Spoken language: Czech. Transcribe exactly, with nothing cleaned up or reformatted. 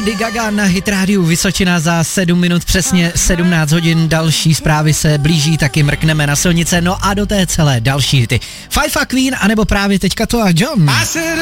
Lady Gaga na Hit Radio Vysočina za sedm minut, přesně sedmnáct hodin, další zprávy se blíží, taky mrkneme na silnice, no a do té celé další hity. Five a Queen, anebo právě teďka to a John.